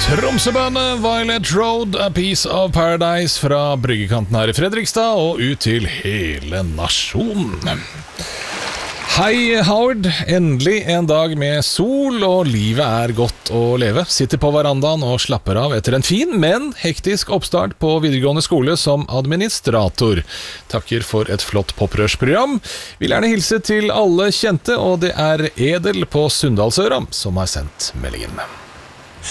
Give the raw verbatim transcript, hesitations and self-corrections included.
Tromsøbandet Violet Road, A Piece of Paradise fra bryggekanten her i Fredrikstad og ut til hele nasjonen. Hei Howard, endelig en dag med sol og livet er godt å leve. Sitter på verandaen og slapper av etter en fin, men hektisk oppstart på videregående skole som administrator. Takker for et flott popprørsprogram. Vil gjerne hilse til alle kjente, og det er Edel på Sunndalsøra som har sendt meldingen.